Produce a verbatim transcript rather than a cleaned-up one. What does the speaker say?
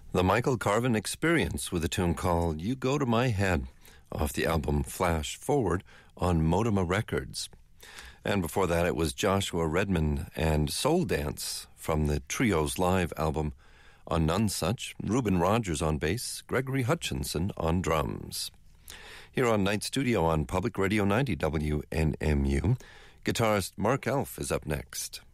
The Michael Carvin Experience with a tune called You Go to My Head off the album Flash Forward on Modema Records. And before that it was Joshua Redman and Soul Dance from the Trios Live album on None Such, Reuben Rogers on bass, Gregory Hutchinson on drums. Here on Night Studio on Public Radio ninety W N M U, guitarist Mark Elf is up next.